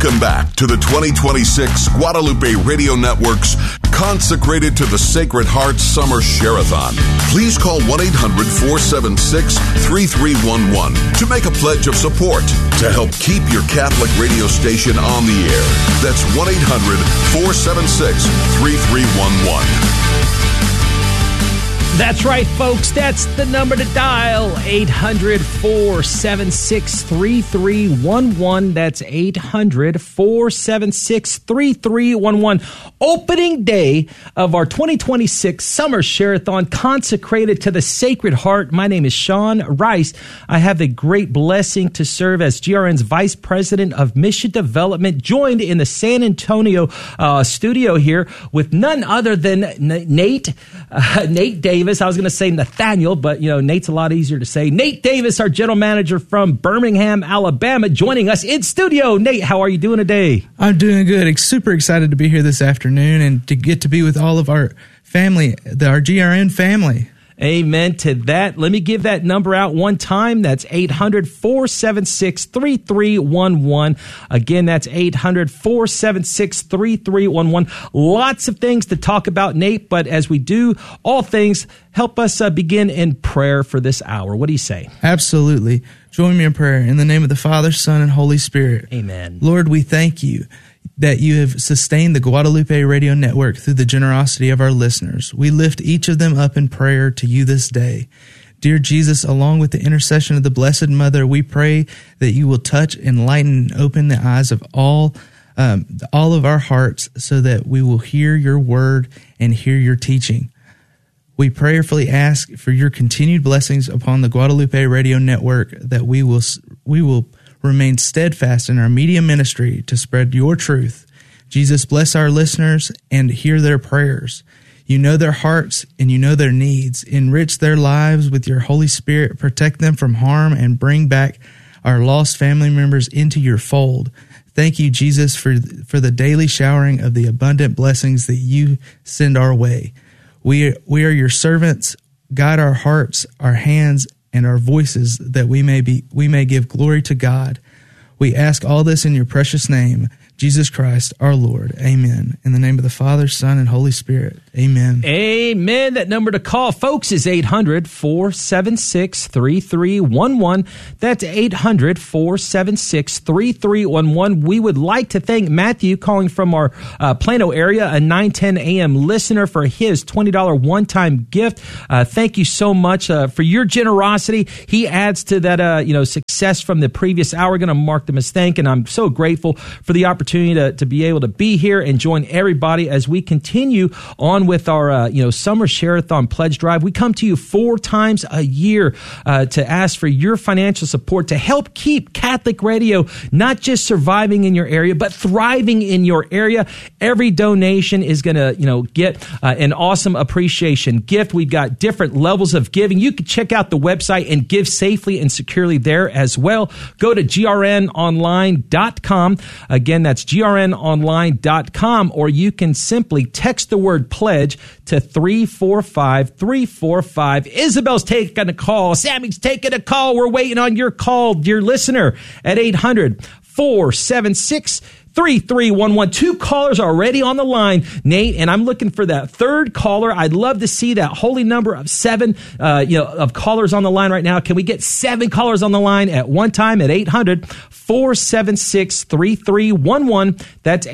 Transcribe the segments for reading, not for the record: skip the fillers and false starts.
Welcome back to the 2026 Guadalupe Radio Network's Consecrated to the Sacred Heart Summer Share-a-thon. Please call 1-800-476-3311 to make a pledge of support to help keep your Catholic radio station on the air. That's 1-800-476-3311. That's right, folks. That's the number to dial, 800-476-3311. That's 800-476-3311. Opening day of our 2026 Summer Share-a-thon, consecrated to the Sacred Heart. My name is Sean Rice. I have the great blessing to serve as GRN's Vice President of Mission Development, joined in the San Antonio studio here with none other than Nate Davis. I was going to say Nathaniel, but Nate's a lot easier to say. Nate Davis, our general manager from Birmingham, Alabama, joining us in studio. Nate, how are you doing today? I'm doing good. Super excited to be here this afternoon and to get to be with all of our family, our GRN family. Amen to that. Let me give that number out one time. That's 800-476-3311. Again, that's 800-476-3311. Lots of things to talk about, Nate, but as we do all things, help us begin in prayer for this hour. What do you say? Absolutely. Join me in prayer. In the name of the Father, Son, and Holy Spirit. Amen. Lord, we thank you that you have sustained the Guadalupe Radio Network through the generosity of our listeners. We lift each of them up in prayer to you this day. Dear Jesus, along with the intercession of the Blessed Mother, we pray that you will touch, enlighten, and open the eyes of all of our hearts so that we will hear your word and hear your teaching. We prayerfully ask for your continued blessings upon the Guadalupe Radio Network, that we will remain steadfast in our media ministry to spread your truth. Jesus, bless our listeners and hear their prayers. You know their hearts and you know their needs. Enrich their lives with your Holy Spirit. Protect them from harm and bring back our lost family members into your fold. Thank you, Jesus, for the daily showering of the abundant blessings that you send our way. We are your servants. Guide our hearts, our hands, and our voices, that we may give glory to God. We ask all this in your precious name, Jesus Christ, our Lord. Amen. In the name of the Father, Son, and Holy Spirit. Amen. Amen. That number to call, folks, is 800-476-3311. That's 800-476-3311. We would like to thank Matthew, calling from our Plano area, a 9:10 a.m. listener, for his $20 one-time gift. Thank you so much for your generosity. He adds to that, success from the previous hour. We're going to mark them as thank, and I'm so grateful for the opportunity to be able to be here and join everybody as we continue on with our Summer Share-a-thon pledge drive. We come to you 4 times a year to ask for your financial support to help keep Catholic radio not just surviving in your area, but thriving in your area. Every donation is going to get an awesome appreciation gift. We've got different levels of giving. You can check out the website and give safely and securely there as well. Go to grnonline.com. Again, that's grnonline.com, or you can simply text the word pledge to 345-345. Isabel's taking a call. Sammy's taking a call. We're waiting on your call, dear listener, at 800-476-3311. 2 callers already on the line, Nate, and I'm looking for that third caller. I'd love to see that holy number of 7, of callers on the line right now. Can we get 7 callers on the line at one time at 800-476-3311? That's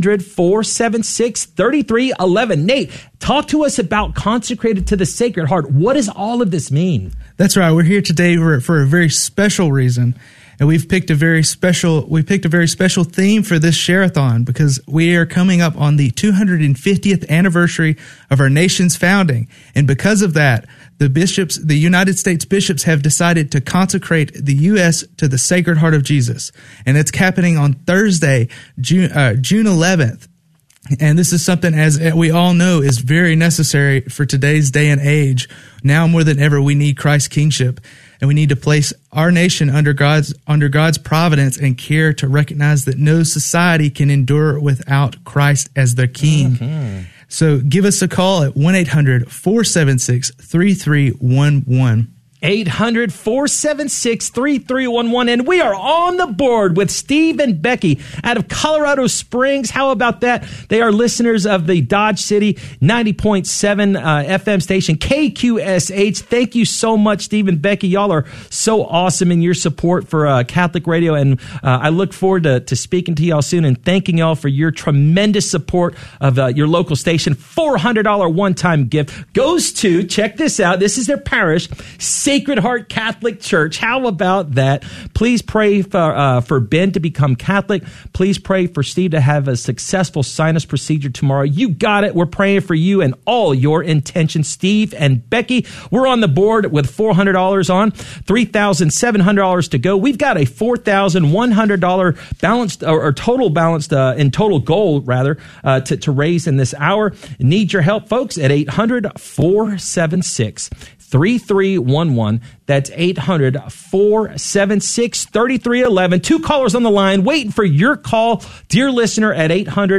800-476-3311. Nate, talk to us about Consecrated to the Sacred Heart. What does all of this mean? That's right. We're here today for a very special reason. And we've picked a very special theme for this share-a-thon, because we are coming up on the 250th anniversary of our nation's founding. And because of that, the United States bishops have decided to consecrate the U.S. to the Sacred Heart of Jesus. And it's happening on Thursday, June 11th. And this is something, as we all know, is very necessary for today's day and age. Now more than ever, we need Christ's kingship. And we need to place our nation under God's providence and care, to recognize that no society can endure without Christ as their king. Mm-hmm. So give us a call at 1-800-476-3311. 800-476-3311. And we are on the board with Steve and Becky out of Colorado Springs. How about that? They are listeners of the Dodge City 90.7 FM station, KQSH. Thank you so much, Steve and Becky. Y'all are so awesome in your support for Catholic radio. And I look forward to speaking to y'all soon and thanking y'all for your tremendous support of your local station. $400 one-time gift goes to, check this out, this is their parish, Sacred Heart Catholic Church. How about that? Please pray for Ben to become Catholic. Please pray for Steve to have a successful sinus procedure tomorrow. You got it. We're praying for you and all your intentions. Steve and Becky, we're on the board with $400 on, $3,700 to go. We've got a $4,100 balanced or total balanced in total goal rather to raise in this hour. Need your help, folks, at 800-476-3311. That's 800-476-3311. 2 callers on the line waiting for your call, dear listener, at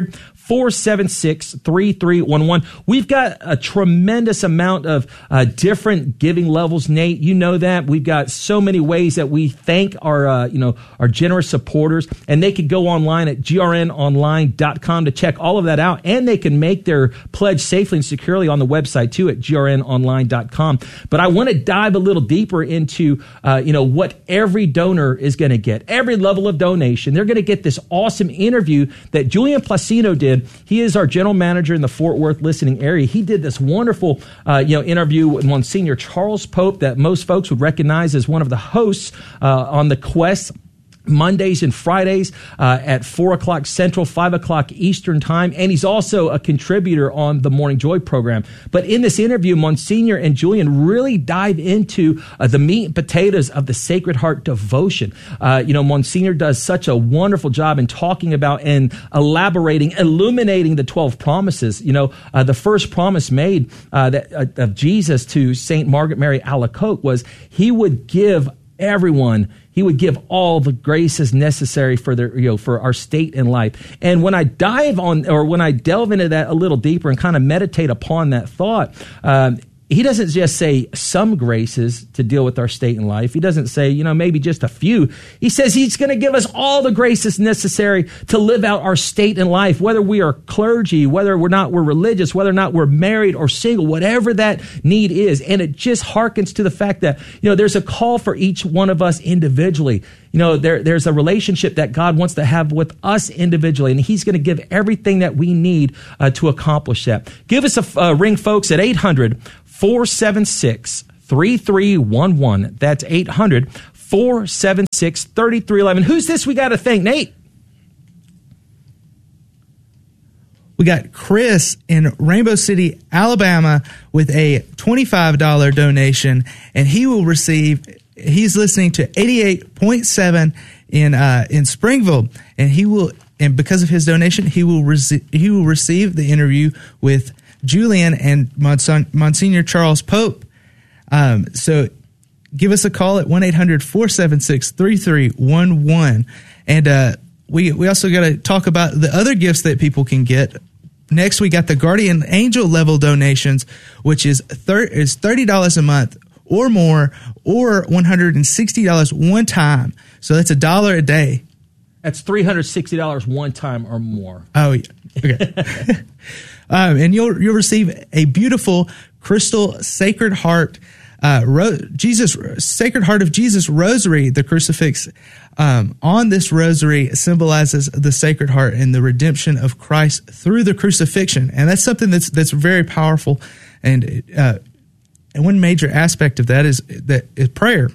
800-476-3311. We've got a tremendous amount of different giving levels, Nate. You know that. We've got so many ways that we thank our generous supporters, and they could go online at grnonline.com to check all of that out, and they can make their pledge safely and securely on the website too at grnonline.com. But I want to dive a little deeper into what every donor is going to get, every level of donation. They're going to get this awesome interview that Julian Placino did. He is our general manager in the Fort Worth listening area. He did this wonderful interview with Monsignor Charles Pope that most folks would recognize as one of the hosts on the Quest Mondays and Fridays at 4 o'clock Central, 5 o'clock Eastern time. And he's also a contributor on the Morning Joy program. But in this interview, Monsignor and Julian really dive into the meat and potatoes of the Sacred Heart devotion. Monsignor does such a wonderful job in talking about and elaborating, illuminating the 12 promises. The first promise made of Jesus to St. Margaret Mary Alacoque was he would give everyone, he would give all the graces necessary for for our state in life. And when I delve into that a little deeper and kind of meditate upon that thought, he doesn't just say some graces to deal with our state in life. He doesn't say, maybe just a few. He says he's going to give us all the graces necessary to live out our state in life, whether we are clergy, whether we're religious, whether or not we're married or single, whatever that need is. And it just harkens to the fact that, there's a call for each one of us individually. There's a relationship that God wants to have with us individually, and he's going to give everything that we need to accomplish that. Give us a ring, folks, at 800-476-3311. That's 800-476-3311. Who's this we got to thank, Nate? We got Chris in Rainbow City, Alabama, with a $25 donation, and he's listening to 88.7 in Springville, and because of his donation, he will receive the interview with Julian and Monsignor Charles Pope. So give us a call at 1-800-476-3311. And we also got to talk about the other gifts that people can get. Next, we got the Guardian Angel level donations, which is $30 a month or more, or $160 one time. So that's $1 a day. That's $360 one time or more. Oh, yeah. Okay. And you'll receive a beautiful crystal Sacred Heart Sacred Heart of Jesus rosary. The crucifix on this rosary symbolizes the Sacred Heart and the redemption of Christ through the crucifixion, and that's something that's very powerful. And one major aspect of that is prayer.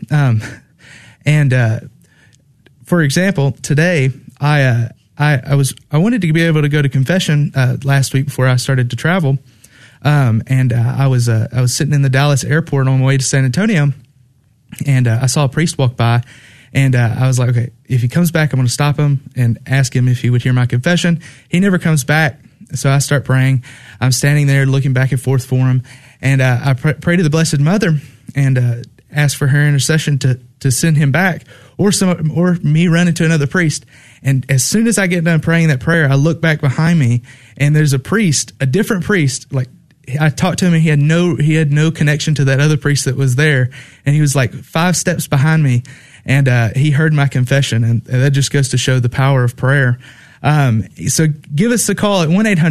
For example, today I wanted to be able to go to confession last week before I started to travel. I was sitting in the Dallas airport on my way to San Antonio, and I saw a priest walk by, and I was like, okay, if he comes back, I'm going to stop him and ask him if he would hear my confession. He never comes back, so I start praying. I'm standing there looking back and forth for him, and I pray to the Blessed Mother and ask for her intercession to send him back, or me run into another priest. And as soon as I get done praying that prayer, I look back behind me, and there's a different priest, like I talked to him, and he had no connection to that other priest that was there, and he was like 5 steps behind me, and he heard my confession, and that just goes to show the power of prayer. So give us a call at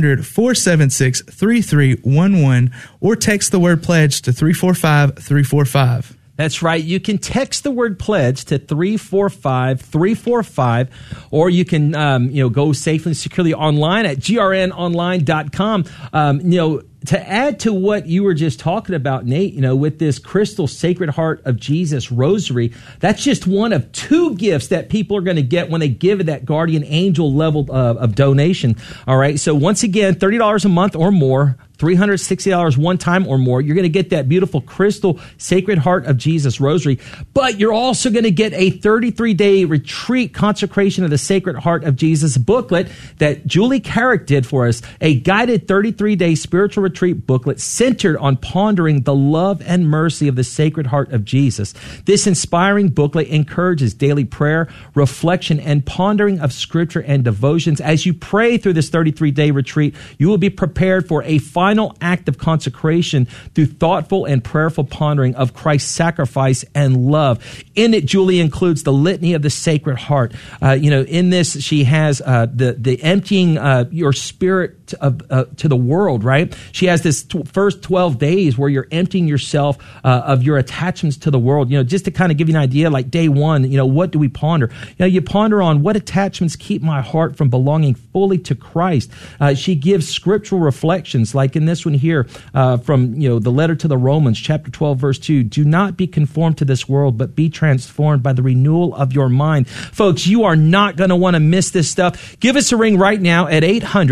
1-800-476-3311 or text the word pledge to 345-345. That's right. You can text the word pledge to 345-345, or you can, go safely and securely online at grnonline.com. To add to what you were just talking about, Nate, with this Crystal Sacred Heart of Jesus Rosary, that's just one of 2 gifts that people are going to get when they give that guardian angel level of donation. All right. So once again, $30 a month or more, $360 one time or more, you're going to get that beautiful Crystal Sacred Heart of Jesus Rosary. But you're also going to get a 33-day retreat consecration of the Sacred Heart of Jesus booklet that Julie Carrick did for us, a guided 33-day spiritual retreat booklet centered on pondering the love and mercy of the Sacred Heart of Jesus. This inspiring booklet encourages daily prayer, reflection, and pondering of Scripture and devotions. As you pray through this 33-day retreat, you will be prepared for a final act of consecration through thoughtful and prayerful pondering of Christ's sacrifice and love. In it, Julie includes the litany of the Sacred Heart. In this, she has the emptying your spirit to the world, right? She has this first 12 days where you're emptying yourself of your attachments to the world. Just to kind of give you an idea, like day 1, what do we ponder? You ponder on what attachments keep my heart from belonging fully to Christ. She gives scriptural reflections, like in this one here from the letter to the Romans, chapter 12, verse 2. Do not be conformed to this world, but be transformed by the renewal of your mind. Folks, you are not going to want to miss this stuff. Give us a ring right now at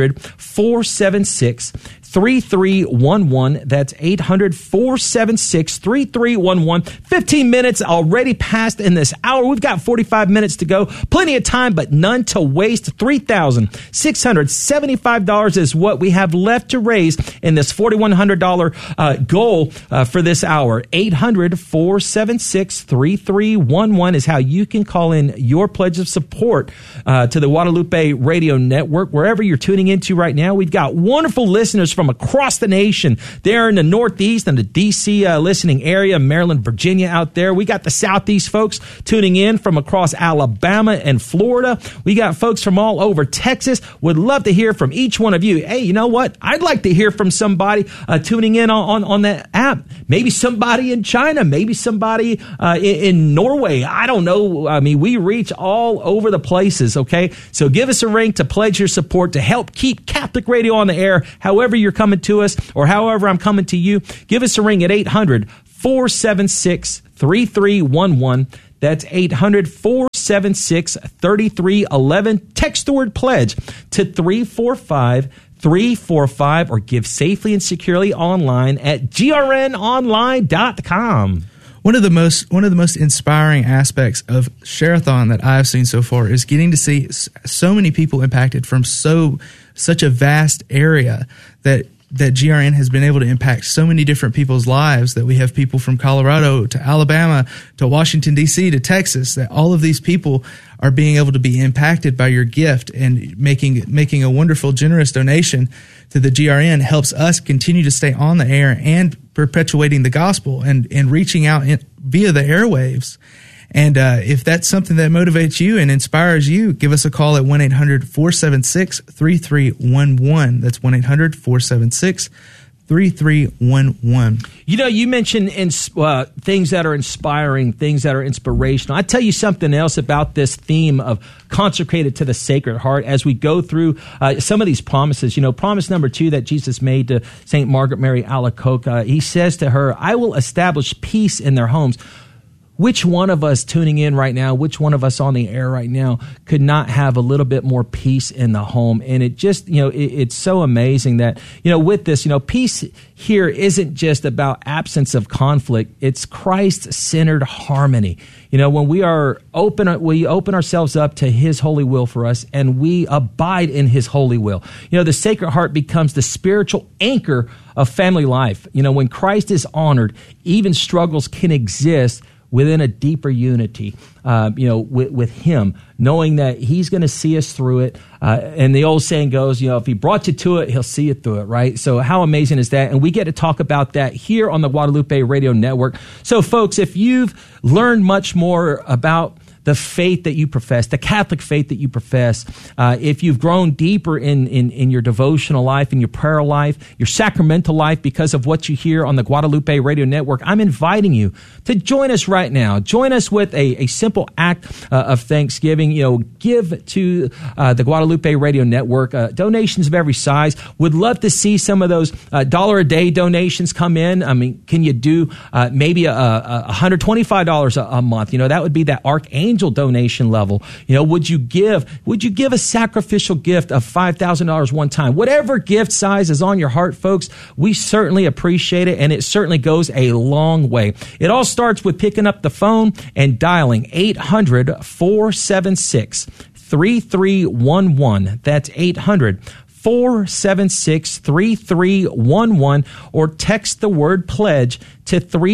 800-476-3311. That's 800-476-3311. 15 minutes already passed in this hour. We've got 45 minutes to go. Plenty of time, but none to waste. $3,675 is what we have left to raise in this $4,100 goal for this hour. 800-476-3311 is how you can call in your pledge of support to the Guadalupe Radio Network. Wherever you're tuning into right now, we've got wonderful listeners from across the nation. There in the Northeast and the D.C. Listening area, Maryland, Virginia out there. We got the Southeast folks tuning in from across Alabama and Florida. We got folks from all over Texas. Would love to hear from each one of you. Hey, you know what? I'd like to hear from somebody tuning in on that app. Maybe somebody in China, maybe somebody in Norway. I don't know. I mean, we reach all over the places, okay? So give us a ring to pledge your support to help keep Catholic Radio on the air, however you're coming to us or however I'm coming to you. Give us a ring at 800-476-3311. That's 800-476-3311. Text the word pledge to 345-345 or give safely and securely online at grnonline.com. One of the most inspiring aspects of Share-a-thon that I've seen so far is getting to see so many people impacted from such a vast area that GRN has been able to impact so many different people's lives, that we have people from Colorado to Alabama to Washington, D.C. to Texas, that all of these people are being able to be impacted by your gift, and making a wonderful, generous donation to the GRN helps us continue to stay on the air and perpetuating the gospel and reaching out via the airwaves. And if that's something that motivates you and inspires you, give us a call at 1-800-476-3311. That's 1-800-476-3311. You mentioned things that are inspiring, things that are inspirational. I tell you something else about this theme of consecrated to the Sacred Heart as we go through some of these promises. Promise number 2 that Jesus made to St. Margaret Mary Alacoque. He says to her, I will establish peace in their homes. Which one of us tuning in right now, which one of us on the air right now could not have a little bit more peace in the home? And it just, it's so amazing that, with this, peace here isn't just about absence of conflict. It's Christ-centered harmony. When we open ourselves up to His holy will for us, and we abide in His holy will. The Sacred Heart becomes the spiritual anchor of family life. When Christ is honored, even struggles can exist within a deeper unity, with Him, knowing that He's going to see us through it. And the old saying goes, if He brought you to it, He'll see you through it, right? So how amazing is that? And we get to talk about that here on the Guadalupe Radio Network. So folks, if you've learned much more about the faith that you profess, the Catholic faith that you profess, if you've grown deeper in your devotional life, in your prayer life, your sacramental life because of what you hear on the Guadalupe Radio Network, I'm inviting you to join us right now. Join us with a simple act of thanksgiving. Give to the Guadalupe Radio Network donations of every size. Would love to see some of those $1-a-day donations come in. I mean, can you do maybe $125 a month? That would be that Archangel donation level. Would you give a sacrificial gift of $5,000 one time? Whatever gift size is on your heart, folks, we certainly appreciate it, and it certainly goes a long way. It all starts with picking up the phone and dialing 800-476-3311. That's 800-476-3311, or text the word pledge to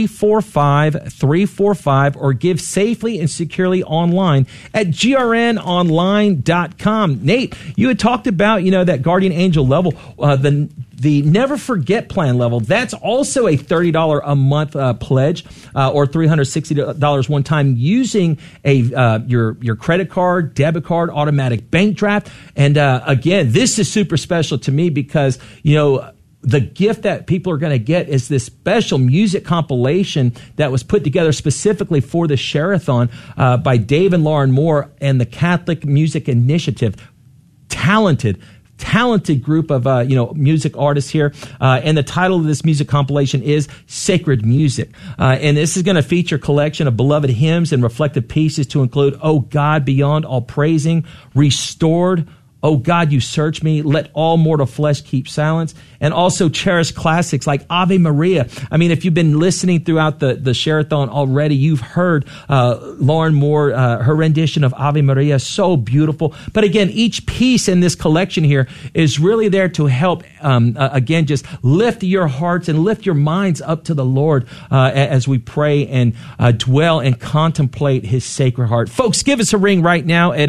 345-345, or give safely and securely online at grnonline.com. Nate, you had talked about, that Guardian Angel level, the Never Forget plan level. That's also a $30 a month pledge, or $360 one time, using your credit card, debit card, automatic bank draft. And again, this is super special to me because, the gift that people are going to get is this special music compilation that was put together specifically for the Share-a-thon by Dave and Lauren Moore and the Catholic Music Initiative. Talented group of music artists here, and the title of this music compilation is Sacred Music, and this is going to feature a collection of beloved hymns and reflective pieces to include "Oh God, Beyond All Praising," "Restored," "Oh God, You Search Me," "Let All Mortal Flesh Keep Silence," and also cherished classics like Ave Maria. I mean, if you've been listening throughout the Share-a-thon already, you've heard Lauren Moore, her rendition of Ave Maria, so beautiful. But again, each piece in this collection here is really there to help, again, just lift your hearts and lift your minds up to the Lord as we pray and dwell and contemplate His Sacred Heart. Folks, give us a ring right now at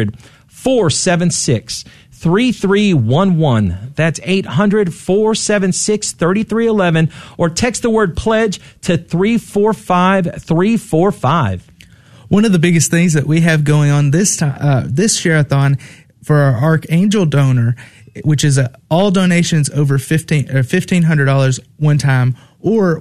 800-476-3311. That's 800-476-3311, or text the word pledge to 345-345. One of the biggest things that we have going on this Share-a-thon for our Archangel donor, which is all donations over $1,500 one time, or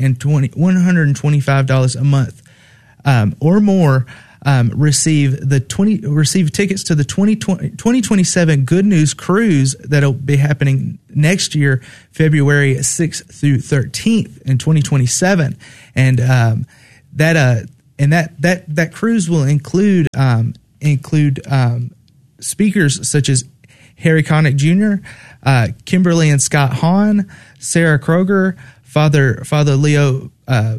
$125 a month or more, receive tickets to the 2027 Good News Cruise that'll be happening next year, February 6th through 13th in 2027, and that cruise will include speakers such as Harry Connick Jr., Kimberly and Scott Hahn, Sarah Kroger, Father Leo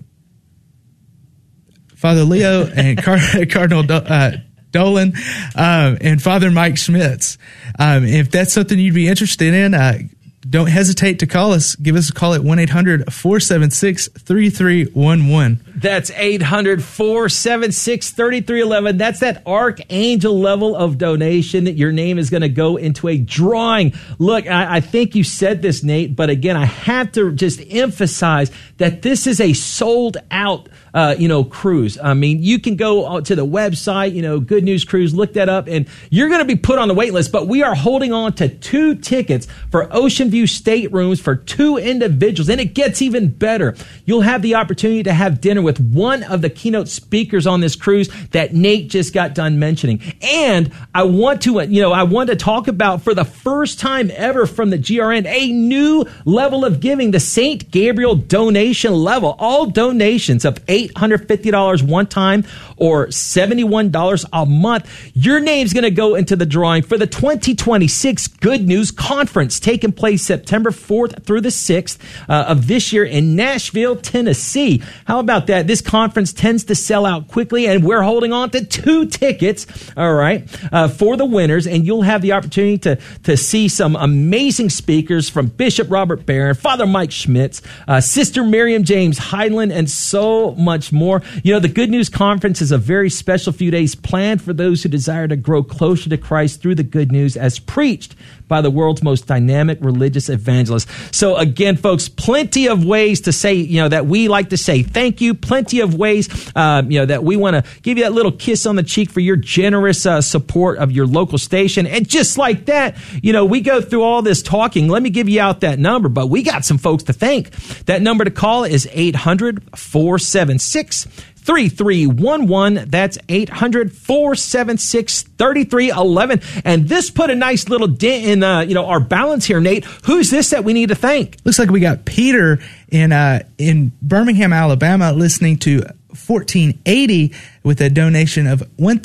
and Cardinal Dolan, and Father Mike Schmitz. If that's something you'd be interested in, don't hesitate to call us. Give us a call at 1-800-476-3311. That's 800-476-3311. That's that Archangel level of donation. Your name is going to go into a drawing. Look, I think you said this, Nate, but again, I have to just emphasize that this is a sold out cruise. I mean, you can go to the website, Good News Cruise, look that up, and you're going to be put on the wait list. But we are holding on to 2 tickets for Ocean View staterooms for 2 individuals, and it gets even better. You'll have the opportunity to have dinner with one of the keynote speakers on this cruise that Nate just got done mentioning. And I want to talk about, for the first time ever from the GRN, a new level of giving, the St. Gabriel donation level. All donations of $850 one time or $71 a month, your name's going to go into the drawing for the 2026 Good News Conference, taking place September 4th through the 6th of this year in Nashville, Tennessee. How about that? This conference tends to sell out quickly, and we're holding on to 2 tickets, all right, for the winners, and you'll have the opportunity to see some amazing speakers from Bishop Robert Barron, Father Mike Schmitz, Sister Miriam James Heidland, and so much much more. You know, the Good News Conference is a very special few days planned for those who desire to grow closer to Christ through the good news as preached by the world's most dynamic religious evangelists. So again, folks, plenty of ways to say, that we like to say thank you. Plenty of ways, that we want to give you that little kiss on the cheek for your generous support of your local station. And just like that, we go through all this talking. Let me give you out that number, but we got some folks to thank. That number to call is 800-476-3311. That's 800-476-3311. And this put a nice little dent in, our balance here, Nate. Who's this that we need to thank? Looks like we got Peter in Birmingham, Alabama, listening to 1480 with a donation of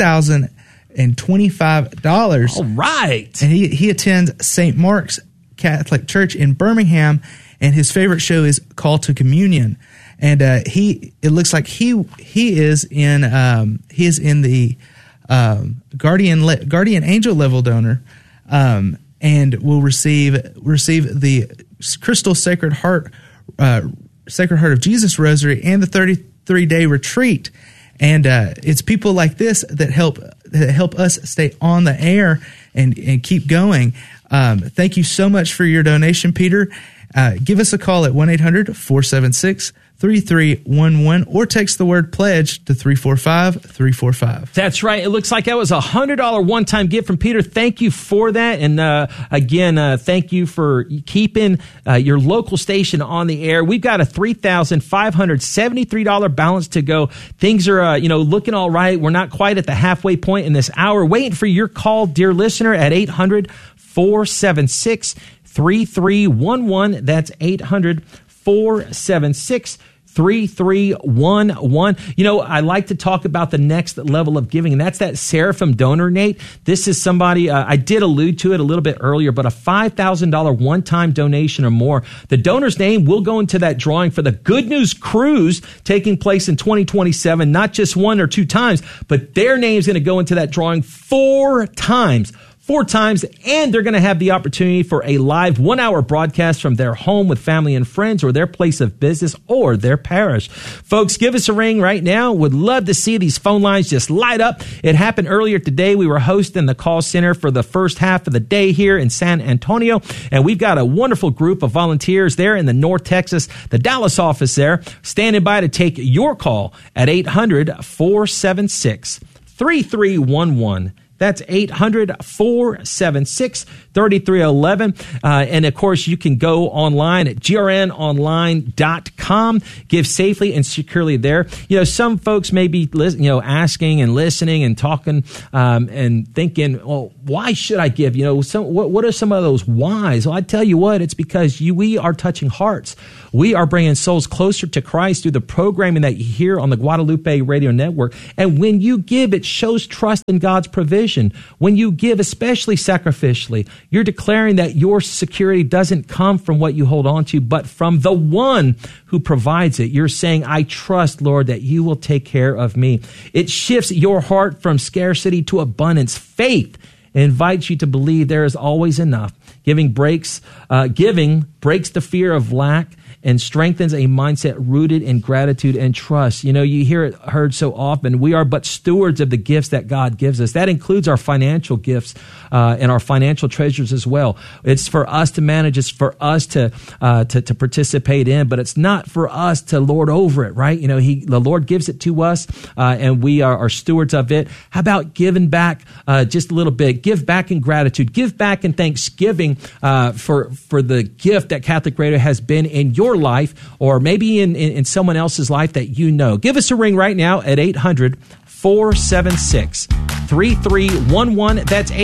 $1,025. All right. And he attends St. Mark's Catholic Church in Birmingham, and his favorite show is Call to Communion. And it looks like he is in the guardian angel level donor, and will receive the Crystal Sacred Heart of Jesus Rosary and the 33-day retreat. And it's people like this that help us stay on the air and keep going. Thank you so much for your donation, Peter. Give us a call at 1-800-476-3311 or text the word pledge to 345-345. That's right. It looks like that was a $100 one-time gift from Peter. Thank you for that. And again, thank you for keeping your local station on the air. We've got a $3,573 balance to go. Things are, looking all right. We're not quite at the halfway point in this hour. Waiting for your call, dear listener, at 800-476-3311. That's 800-476-3311. I like to talk about the next level of giving, and that's that Seraphim donor, Nate. This is somebody, I did allude to it a little bit earlier, but a $5,000 one-time donation or more. The donor's name will go into that drawing for the Good News Cruise taking place in 2027, not just one or two times, but their name's going to go into that drawing four times, and they're going to have the opportunity for a live 1-hour broadcast from their home with family and friends or their place of business or their parish. Folks, give us a ring right now. Would love to see these phone lines just light up. It happened earlier today. We were hosting the call center for the first half of the day here in San Antonio, and we've got a wonderful group of volunteers there in the North Texas, the Dallas office there, standing by to take your call at 800-476-3311. That's 800-476-3311. And of course, you can go online at grnonline.com. Give safely and securely there. Some folks may be, asking and listening and talking, and thinking, well, why should I give? What are some of those whys? Well, I tell you what, it's because we are touching hearts. We are bringing souls closer to Christ through the programming that you hear on the Guadalupe Radio Network. And when you give, it shows trust in God's provision. When you give, especially sacrificially, you're declaring that your security doesn't come from what you hold on to, but from the one who provides it. You're saying, I trust, Lord, that you will take care of me. It shifts your heart from scarcity to abundance. Faith invites you to believe there is always enough. Giving breaks the fear of lack and strengthens a mindset rooted in gratitude and trust. You hear it heard so often. We are but stewards of the gifts that God gives us. That includes our financial gifts and our financial treasures as well. It's for us to manage. It's for us to participate in, but it's not for us to lord over it, right? The Lord gives it to us, and we are stewards of it. How about giving back just a little bit? Give back in gratitude. Give back in thanksgiving for the gift that Catholic Radio has been in your life, or maybe in someone else's life that you know. Give us a ring right now at 800-476-3311. That's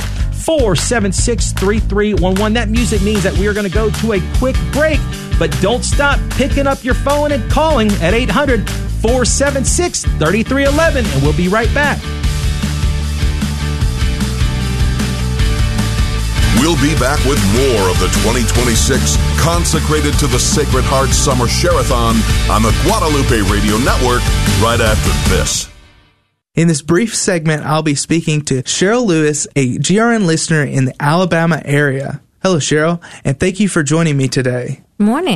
800-476-3311. That music means that we are going to go to a quick break, but don't stop picking up your phone and calling at 800-476-3311, and we'll be right back. We'll be back with more of the 2026 Consecrated to the Sacred Heart Summer Share-a-thon on the Guadalupe Radio Network right after this. In this brief segment, I'll be speaking to Cheryl Lewis, a GRN listener in the Alabama area. Hello, Cheryl, and thank you for joining me today. Morning.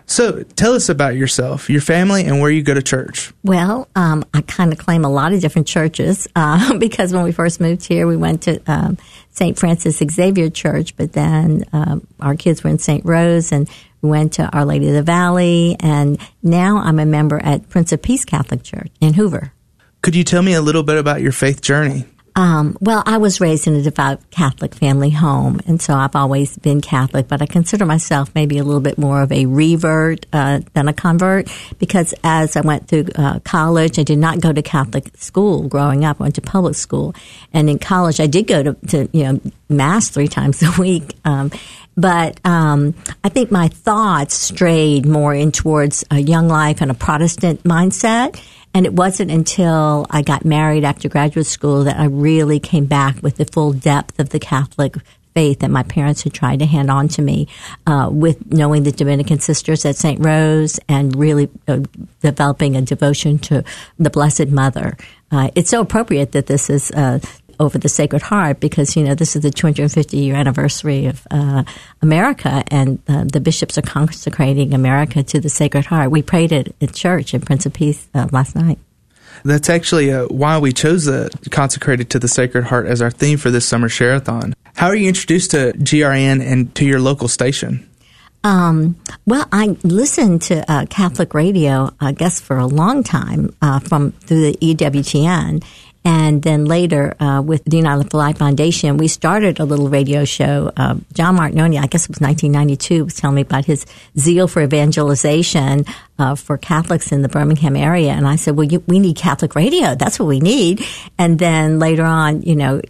So tell us about yourself, your family, and where you go to church. Well, I kind of claim a lot of different churches because when we first moved here, we went to St. Francis Xavier Church, but then our kids were in St. Rose, and we went to Our Lady of the Valley, and now I'm a member at Prince of Peace Catholic Church in Hoover. Could you tell me a little bit about your faith journey? Well, I was raised in a devout Catholic family home, and so I've always been Catholic, but I consider myself maybe a little bit more of a revert than a convert, because as I went through college, I did not go to Catholic school growing up. I went to public school, and in college, I did go to Mass 3 times a week. But I think my thoughts strayed more in towards a young life and a Protestant mindset. And it wasn't until I got married after graduate school that I really came back with the full depth of the Catholic faith that my parents had tried to hand on to me, with knowing the Dominican sisters at St. Rose and really developing a devotion to the Blessed Mother. It's so appropriate that this is over the Sacred Heart, because, this is the 250-year anniversary of America, and the bishops are consecrating America to the Sacred Heart. We prayed it at church in Prince of Peace last night. That's actually why we chose the Consecrated to the Sacred Heart as our theme for this summer Share-a-thon. How are you introduced to GRN and to your local station? Well, I listened to Catholic radio, I guess, for a long time through the EWTN. And then later, with the United for Life Foundation, we started a little radio show. John Martinoni, I guess it was 1992, was telling me about his zeal for evangelization for Catholics in the Birmingham area. And I said, well, we need Catholic radio. That's what we need. And then later on,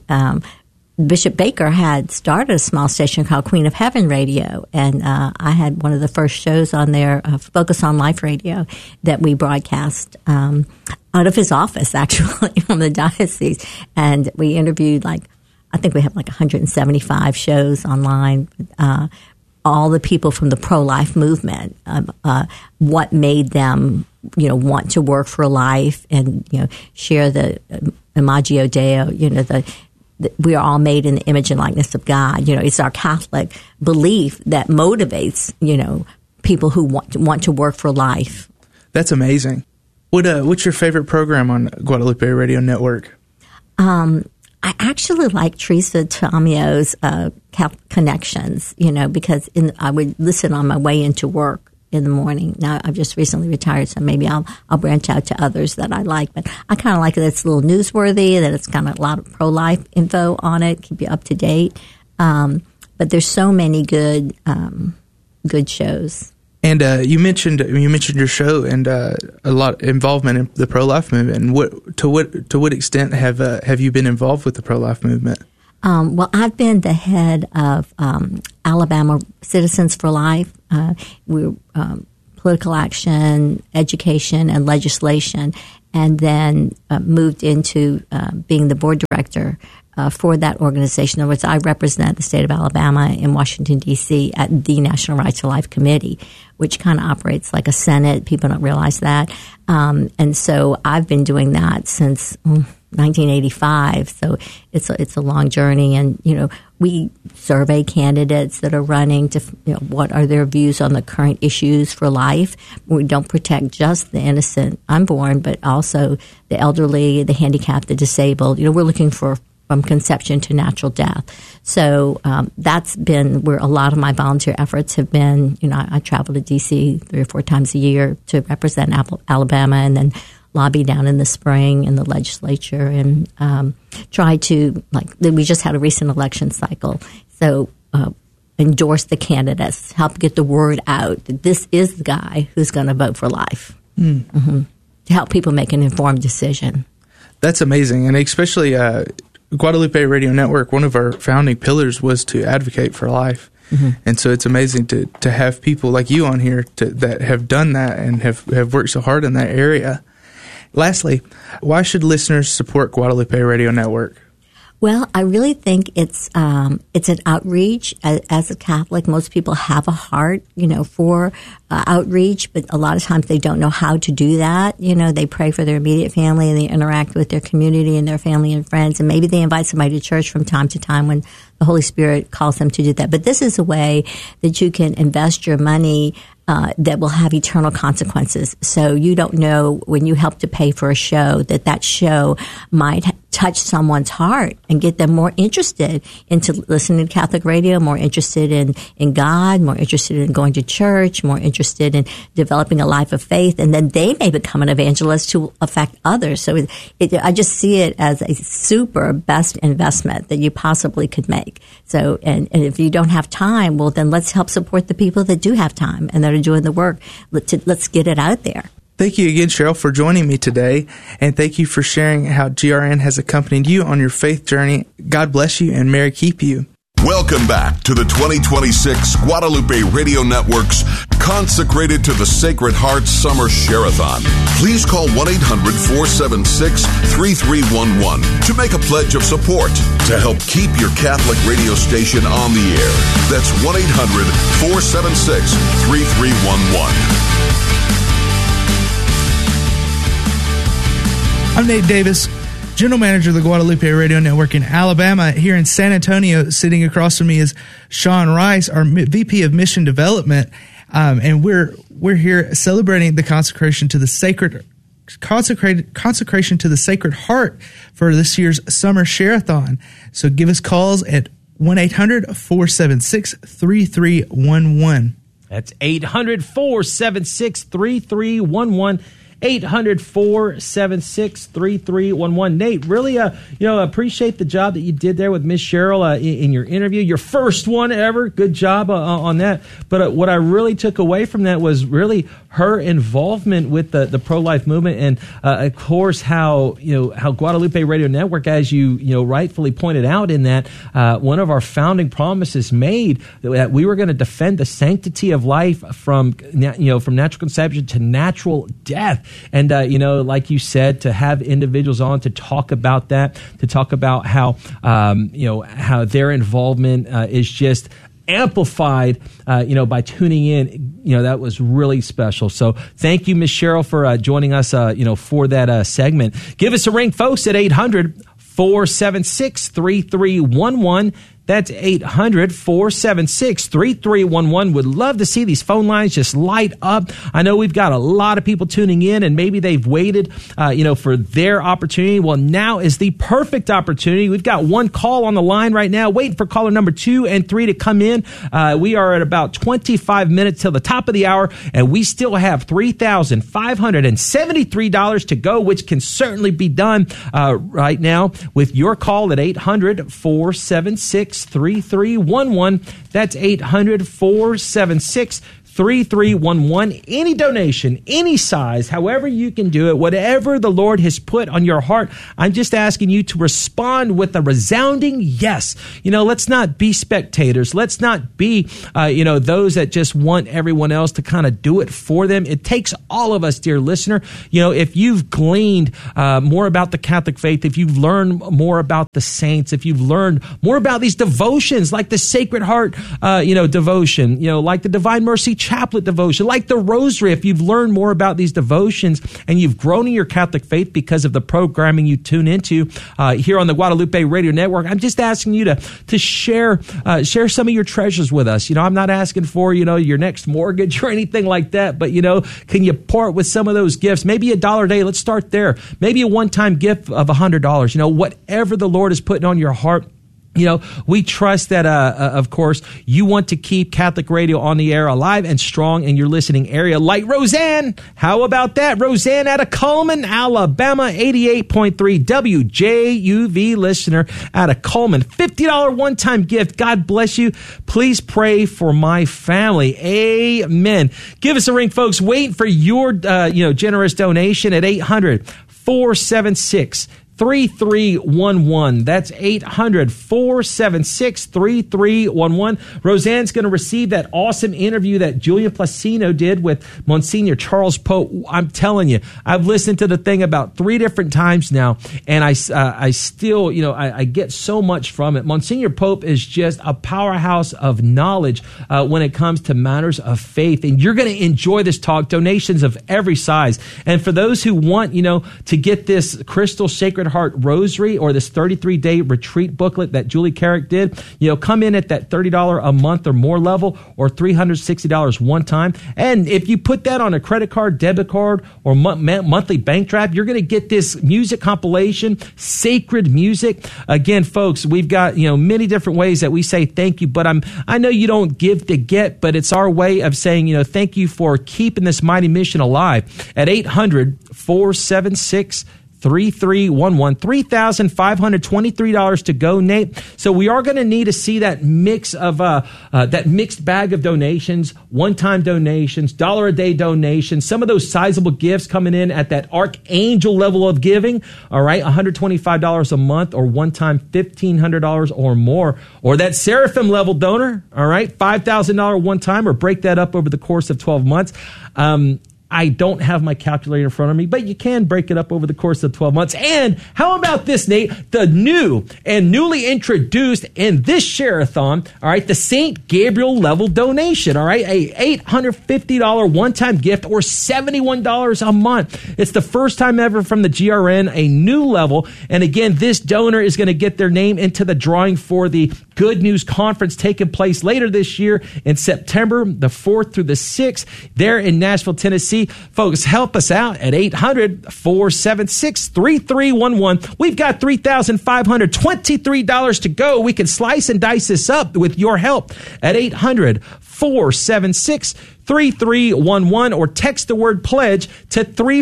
Bishop Baker had started a small station called Queen of Heaven Radio, and I had one of the first shows on there, Focus on Life Radio, that we broadcast out of his office, actually, from the diocese. And we interviewed, I think we have 175 shows online, all the people from the pro-life movement, what made them, want to work for life and, share the Imago Dei, we are all made in the image and likeness of God. It's our Catholic belief that motivates, people who want to work for life. That's amazing. What's your favorite program on Guadalupe Radio Network? I actually like Teresa Tomio's Connections, because I would listen on my way into work in the morning. Now, I've just recently retired, so maybe I'll branch out to others that I like. But I kind of like that it's a little newsworthy, that it's got a lot of pro-life info on it, keep you up to date. But there's so many good shows. And you mentioned your show and a lot of involvement in the pro-life movement. And to what extent have you been involved with the pro-life movement? Well, I've been the head of Alabama Citizens for Life. We're political action, education, and legislation, and then moved into being the board director for that organization. In other words, I represent the state of Alabama in Washington, D.C. at the National Right to Life Committee, which kind of operates like a Senate. People don't realize that. And so I've been doing that since 1985. So it's a long journey. And, we survey candidates that are running to, what are their views on the current issues for life. We don't protect just the innocent unborn, but also the elderly, the handicapped, the disabled. We're looking for from conception to natural death. So that's been where a lot of my volunteer efforts have been. I travel to D.C. 3 or 4 times a year to represent Alabama, and then lobby down in the spring in the legislature, and try to, we just had a recent election cycle. So endorse the candidates, help get the word out that this is the guy who's going to vote for life. Mm-hmm. To help people make an informed decision. That's amazing. And especially Guadalupe Radio Network, one of our founding pillars was to advocate for life. Mm-hmm. And so it's amazing to have people like you on here that have done that and have worked so hard in that area. Lastly, why should listeners support Guadalupe Radio Network? Well, I really think it's an outreach. As a Catholic, most people have a heart, for outreach, but a lot of times they don't know how to do that. They pray for their immediate family and they interact with their community and their family and friends, and maybe they invite somebody to church from time to time when the Holy Spirit calls them to do that. But this is a way that you can invest your money that will have eternal consequences. So you don't know when you help to pay for a show that show might touch someone's heart and get them more interested into listening to Catholic radio, more interested in God, more interested in going to church, more interested in developing a life of faith, and then they may become an evangelist to affect others. So I just see it as a super best investment that you possibly could make. So, and if you don't have time, well, then let's help support the people that do have time and that are doing the work. Let's get it out there. Thank you again, Cheryl, for joining me today, and thank you for sharing how GRN has accompanied you on your faith journey. God bless you, and Mary keep you. Welcome back to the 2026 Guadalupe Radio Network's Consecrated to the Sacred Heart Summer Share-a-thon. Please call 1-800-476-3311 to make a pledge of support to help keep your Catholic radio station on the air. That's 1-800-476-3311. I'm Nate Davis, General Manager of the Guadalupe Radio Network in Alabama. Here in San Antonio, sitting across from me is Sean Rice, our VP of Mission Development, and we're here celebrating the consecration to the Sacred Heart for this year's Summer Share-a-thon. So give us calls at 1-800-476-3311. That's 800-476-3311. 800-476-3311. Nate, really, appreciate the job that you did there with Miss Cheryl in your interview. Your first one ever. Good job on that. But what I really took away from that was really her involvement with the pro-life movement, and of course how Guadalupe Radio Network, as you rightfully pointed out in that one of our founding promises made that we were going to defend the sanctity of life from natural conception to natural death. And, like you said, to have individuals on to talk about that, to talk about how their involvement is just amplified, by tuning in, that was really special. So thank you, Ms. Cheryl, for joining us, for that segment. Give us a ring, folks, at 800-476-3311. That's 800-476-3311. Would love to see these phone lines just light up. I know we've got a lot of people tuning in, and maybe they've waited, for their opportunity. Well, now is the perfect opportunity. We've got one call on the line right now, waiting for caller number 2 and 3 to come in. We are at about 25 minutes till the top of the hour, and we still have $3,573 to go, which can certainly be done right now with your call at 800-476-3311. That's 800-476-3311. Any donation, any size, however you can do it, whatever the Lord has put on your heart, I'm just asking you to respond with a resounding yes. Let's not be spectators. Let's not be, those that just want everyone else to kind of do it for them. It takes all of us, dear listener. If you've gleaned more about the Catholic faith, if you've learned more about the saints, if you've learned more about these devotions like the Sacred Heart, devotion, like the Divine Mercy Chaplet devotion, like the Rosary, if you've learned more about these devotions and you've grown in your Catholic faith because of the programming you tune into here on the Guadalupe Radio Network, I'm just asking you to share some of your treasures with us. I'm not asking for, your next mortgage or anything like that, but, can you part with some of those gifts? Maybe $1 a day. Let's start there. Maybe a one-time gift of $100. Whatever the Lord is putting on your heart. We trust that, of course, you want to keep Catholic radio on the air alive and strong in your listening area, like Roseanne. How about that? Roseanne out of Coleman, Alabama, 88.3 WJUV listener out of Coleman. $50 one-time gift. God bless you. Please pray for my family. Amen. Give us a ring, folks. Wait for your, generous donation at 800-476 800-476-3311. That's 800-476-3311. Roseanne's going to receive that awesome interview that Julian Placino did with Monsignor Charles Pope. I'm telling you, I've listened to the thing about 3 different times now, and I still, I get so much from it. Monsignor Pope is just a powerhouse of knowledge when it comes to matters of faith, and you're going to enjoy this talk. Donations of every size. And for those who want, to get this Crystal Sacred Heart Rosary or this 33-day retreat booklet that Julie Carrick did, come in at that $30 a month or more level, or $360 one time. And if you put that on a credit card, debit card, or monthly bank draft, you're going to get this music compilation, Sacred Music. Again, folks, we've got, many different ways that we say thank you, but I know you don't give to get, but it's our way of saying, thank you for keeping this mighty mission alive. At 800-476-3311, $3,523 to go, Nate. So we are going to need to see that mix of that mixed bag of donations, one-time donations, $1-a-day donations, some of those sizable gifts coming in at that archangel level of giving. All right, $125 a month, or one-time $1,500 or more, or that seraphim level donor. All right, $5,000 one time, or break that up over the course of 12 months. I don't have my calculator in front of me, but you can break it up over the course of 12 months. And how about this, Nate? The new and newly introduced in this share-a-thon, all right, the St. Gabriel level donation, all right, a $850 one-time gift, or $71 a month. It's the first time ever from the GRN, a new level. And again, this donor is going to get their name into the drawing for the Good News Conference taking place later this year in September, the 4th through the 6th, there in Nashville, Tennessee. Folks, help us out at 800-476-3311. We've got $3,523 to go. We can slice and dice this up with your help at 800-476-3311, or text the word pledge to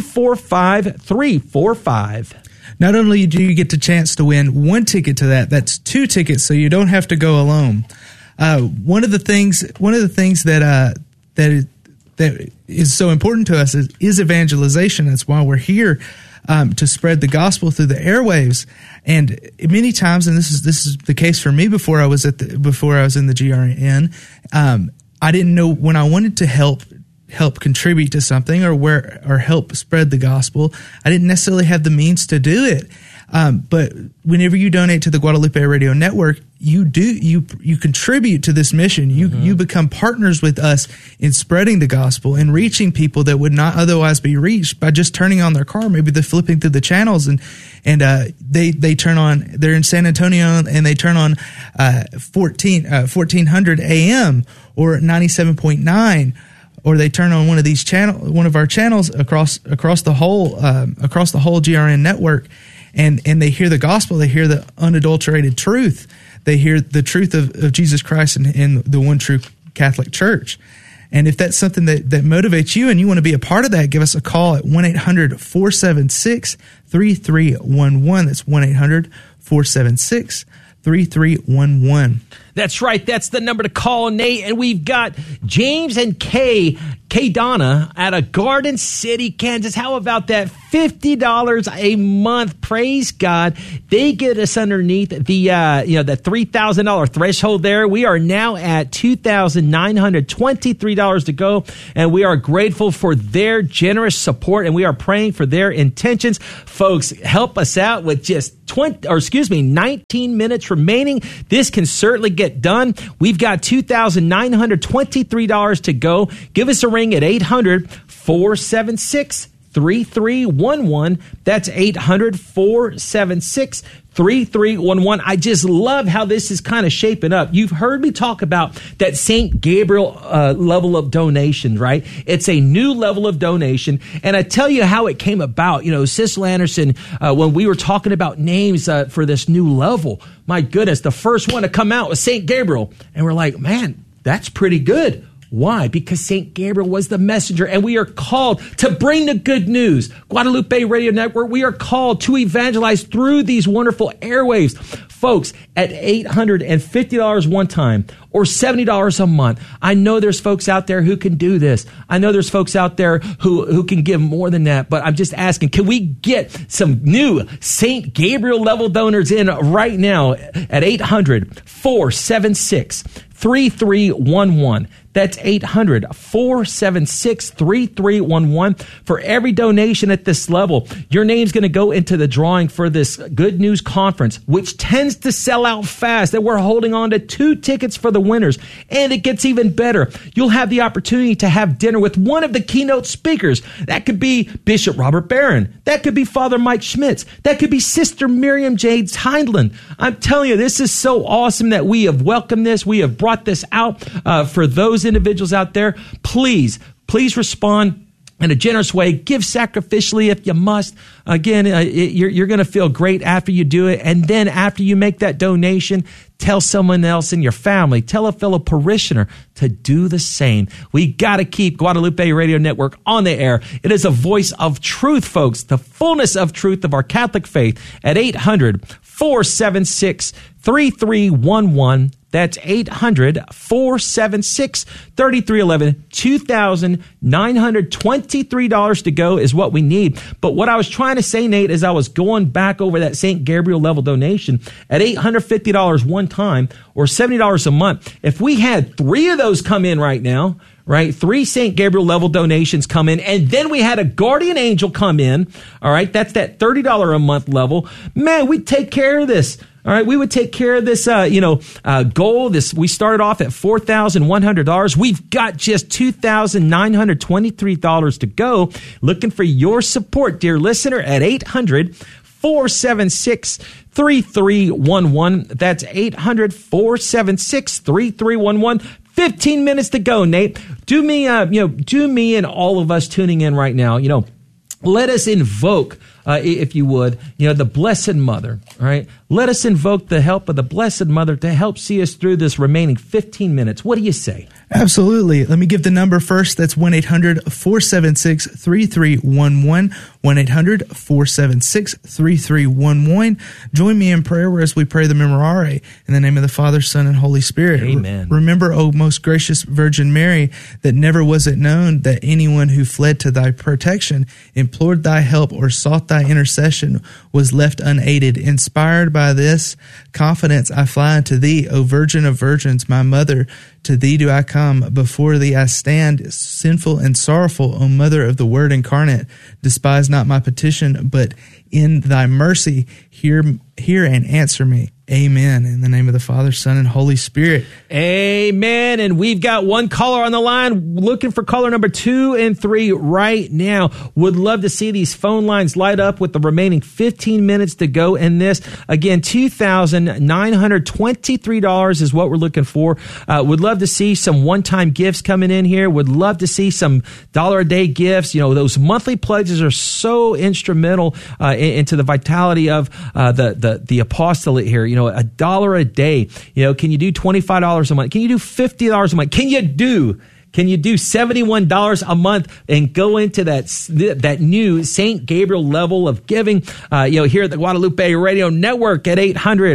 345-345. Not only do you get the chance to win one ticket to that's 2 tickets, so you don't have to go alone. One of the things that is so important to us is evangelization. That's why we're here, to spread the gospel through the airwaves. And many times, and this is the case for me before I was in the GRN, I didn't know when I wanted to help contribute to something or help spread the gospel, I didn't necessarily have the means to do it. But whenever you donate to the Guadalupe Radio Network, you contribute to this mission. You become partners with us in spreading the gospel and reaching people that would not otherwise be reached by just turning on their car. Maybe they're flipping through the channels and they turn on, they're in San Antonio and they turn on 1400 AM or 97.9. Or they turn on one of our channels across the whole GRN network, and they hear the gospel. They hear the unadulterated truth. They hear the truth of Jesus Christ and the one true Catholic Church. And if that's something that motivates you and you want to be a part of that, give us a call at 1-800-476-3311. That's 1-800-476-3311. That's right. That's the number to call, Nate. And we've got James and Kay Donna out of Garden City, Kansas. How about that? $50 a month. Praise God. They get us underneath the $3,000 threshold there. We are now at $2,923 to go. And we are grateful for their generous support, and we are praying for their intentions. Folks, help us out with just 19 minutes remaining. This can certainly get done. We've got $2,923 to go. Give us a ring at 800-476-3311. That's 800-476-3311. I just love how this is kind of shaping up. You've heard me talk about that St. Gabriel level of donation, right? It's a new level of donation. And I tell you how it came about. Cecil Anderson, when we were talking about names for this new level, my goodness, the first one to come out was St. Gabriel. And we're like, man, that's pretty good. Why? Because St. Gabriel was the messenger, and we are called to bring the good news. Guadalupe Radio Network, we are called to evangelize through these wonderful airwaves. Folks, at $850 one time or $70 a month, I know there's folks out there who can do this. I know there's folks out there who can give more than that, but I'm just asking, can we get some new St. Gabriel level donors in right now at 800-476-3311. That's 800-476-3311. For every donation at this level, your name's going to go into the drawing for this Good News Conference, which tends to sell out fast. And we're holding on to 2 tickets for the winners. And it gets even better. You'll have the opportunity to have dinner with one of the keynote speakers. That could be Bishop Robert Barron. That could be Father Mike Schmitz. That could be Sister Miriam Jade Hindland. I'm telling you, this is so awesome that we have welcomed this. We have brought this out for those individuals out there. Please respond in a generous way. Give sacrificially if you must. Again, you're going to feel great after you do it. And then after you make that donation, tell someone else in your family, tell a fellow parishioner to do the same. We got to keep Guadalupe Radio Network on the air. It is a voice of truth, folks, the fullness of truth of our Catholic faith at 800-476-3311. That's 800-476-3311. $2,923 to go is what we need. But what I was trying to say, Nate, as I was going back over that St. Gabriel level donation at $850 one time or $70 a month, if we had 3 of those come in right now, right? 3 St. Gabriel level donations come in, and then we had a guardian angel come in. All right. That's that $30 a month level. Man, we'd take care of this. All right, we would take care of this, goal. We started off at $4,100. We've got just $2,923 to go. Looking for your support, dear listener, at 800-476-3311. That's 800-476-3311. 15 minutes to go, Nate. Do me and all of us tuning in right now, let us invoke, if you would, the Blessed Mother, all right? Let us invoke the help of the Blessed Mother to help see us through this remaining 15 minutes. What do you say? Absolutely. Let me give the number first. That's 1-800-476-3311. 1-800-476-3311. Join me in prayer as we pray the Memorare in the name of the Father, Son, and Holy Spirit. Amen. Remember, O most gracious Virgin Mary, that never was it known that anyone who fled to thy protection, implored thy help, or sought thy intercession was left unaided. Inspired by this confidence, I fly unto thee, O Virgin of Virgins, my Mother. To thee do I come, before thee I stand, sinful and sorrowful, O Mother of the Word incarnate. Despise not my petition, but in thy mercy hear and answer me. Amen. In the name of the Father, Son, and Holy Spirit. Amen. And we've got one caller on the line, looking for caller number 2 and 3 right now. Would love to see these phone lines light up with the remaining 15 minutes to go in this. Again, $2,923 is what we're looking for. Would love to see some one-time gifts coming in here. Would love to see some $1-a-day gifts. Those monthly pledges are so instrumental into the vitality of the apostolate here. $1 a day. Can you do $25 a month? Can you do $50 a month? Can you do $71 a month and go into that new St. Gabriel level of giving? Here at the Guadalupe Radio Network at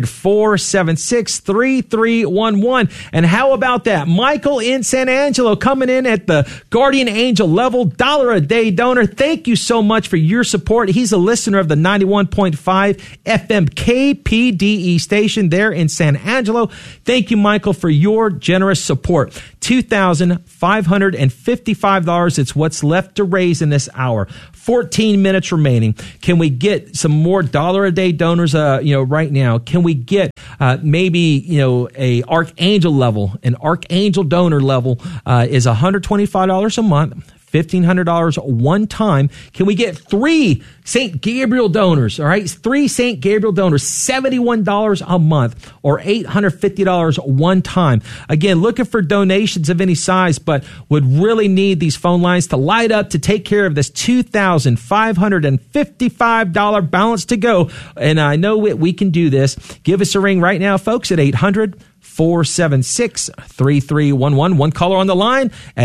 800-476-3311. And how about that? Michael in San Angelo coming in at the Guardian Angel level, $1-a-day donor. Thank you so much for your support. He's a listener of the 91.5 FM KPDE station there in San Angelo. Thank you, Michael, for your generous support. $2,555. It's what's left to raise in this hour. 14 minutes remaining. Can we get some more $1-a-day donors, right now? Can we get maybe, a Archangel level? An Archangel donor level is $125 a month. $1,500 one time. Can we get 3 St. Gabriel donors? All right. 3 St. Gabriel donors, $71 a month or $850 one time. Again, looking for donations of any size, but would really need these phone lines to light up to take care of this $2,555 balance to go. And I know we can do this. Give us a ring right now, folks, at 800-476-3311. One caller on the line at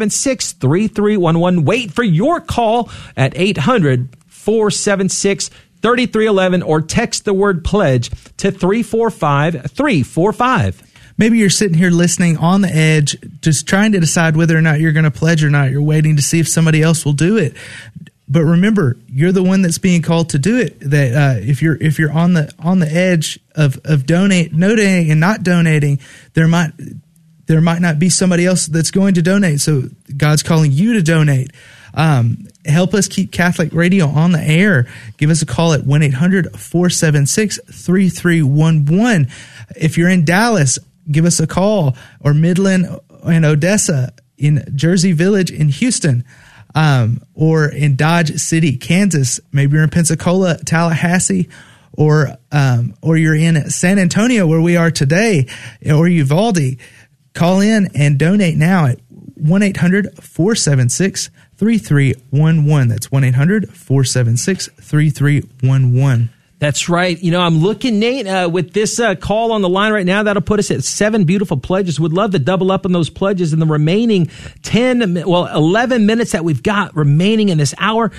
800-476-3311. Wait for your call at 800-476-3311. 3311 or text the word pledge to 345-345. Maybe you're sitting here listening on the edge, just trying to decide whether or not you're going to pledge or not. You're waiting to see if somebody else will do it. But remember, you're the one that's being called to do it. That if you're on the edge of donating and not donating, there might not be somebody else that's going to donate. So God's calling you to donate. Help us keep Catholic Radio on the air. Give us a call at 1-800-476-3311. If you're in Dallas, give us a call, or Midland and Odessa, in Jersey Village in Houston, or in Dodge City, Kansas. Maybe you're in Pensacola, Tallahassee, or you're in San Antonio where we are today, or Uvalde. Call in and donate now at 1-800-476-3311. That's 1-800-476-3311. That's right. I'm looking, Nate, with this call on the line right now, that'll put us at 7 beautiful pledges. Would love to double up on those pledges in the remaining 11 minutes that we've got remaining in this hour.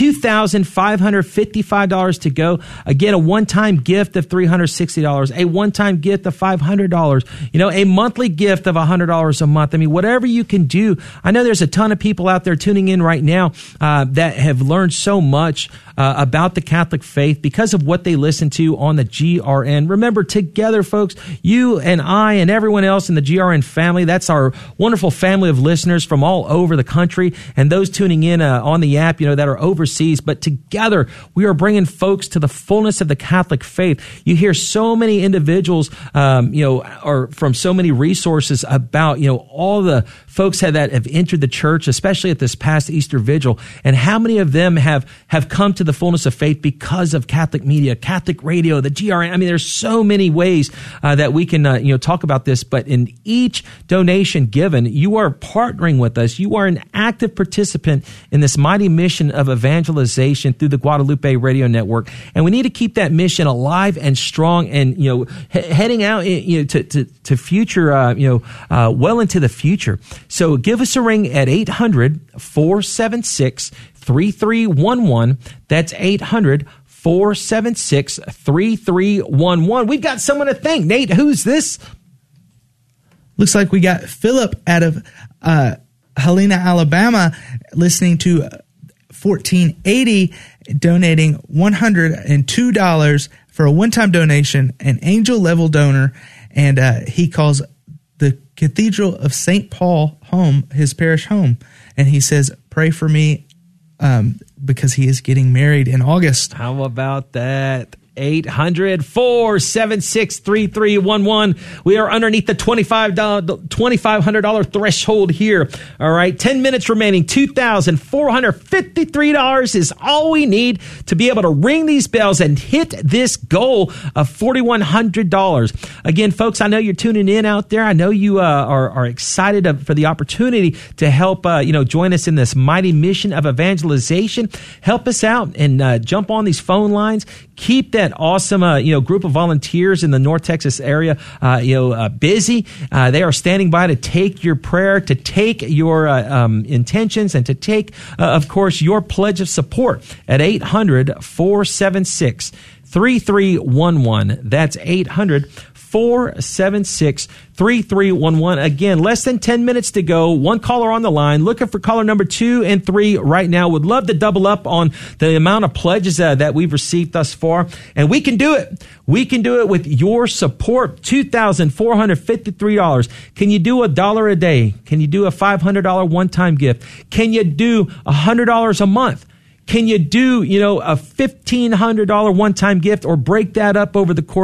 $2,555 to go. Again, a one-time gift of $360, a one-time gift of $500, a monthly gift of $100 a month. I mean, whatever you can do. I know there's a ton of people out there tuning in right now that have learned so much about the Catholic faith because of what they listen to on the GRN. Remember, together, folks, you and I and everyone else in the GRN family, that's our wonderful family of listeners from all over the country, and those tuning in on the app, that are overseas. But together, we are bringing folks to the fullness of the Catholic faith. You hear so many individuals, or from so many resources about, all the folks that have entered the church, especially at this past Easter Vigil, and how many of them have come to the fullness of faith because of Catholic media, Catholic radio, the GRN. I mean, there's so many ways that we can, talk about this, but in each donation given, you are partnering with us. You are an active participant in this mighty mission of evangelization through the Guadalupe Radio Network. And we need to keep that mission alive and strong and, heading out, to future, well into the future. So give us a ring at 800-476-3311. That's 800-476-3311. We've got someone to thank. Nate, who's this? Looks like we got Philip out of Helena, Alabama, listening to 1480, donating $102 for a one-time donation, an angel-level donor, and he calls the Cathedral of St. Paul home, his parish home. And he says, pray for me because he is getting married in August. How about that? 800-476-3311. We are underneath the $2,500 threshold here. All right. 10 minutes remaining. $2,453 is all we need to be able to ring these bells and hit this goal of $4,100. Again, folks, I know you're tuning in out there. I know you are excited for the opportunity to help, join us in this mighty mission of evangelization. Help us out and jump on these phone lines. Keep that awesome, group of volunteers in the North Texas area, busy. They are standing by to take your prayer, to take your intentions, and to take, of course, your pledge of support at 800-476-3311. That's 800-476-3311. Again, less than 10 minutes to go. One caller on the line. Looking for caller number 2 and 3 right now. Would love to double up on the amount of pledges that we've received thus far. And we can do it. We can do it with your support. $2,453. Can you do $1 a day? Can you do a $500 one-time gift? Can you do $100 a month? Can you do, a $1,500 one-time gift, or break that up over the course